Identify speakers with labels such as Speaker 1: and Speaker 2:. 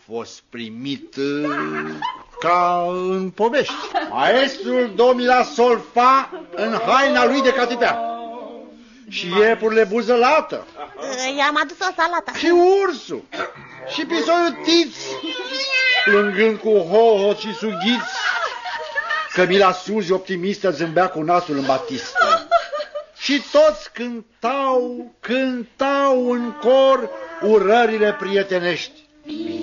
Speaker 1: fost primit ca în povești. Maestrul Domila Solfa în haina lui de catipea. Și iepurile buzălată.
Speaker 2: I-am adus o salată.
Speaker 1: Și ursul. Și pisoiul Tiț, plângând cu hohot și sughiți. Cămila Suzi, optimistă, zâmbea cu nasul în batistă. Și toți cântau în cor urările prietenești.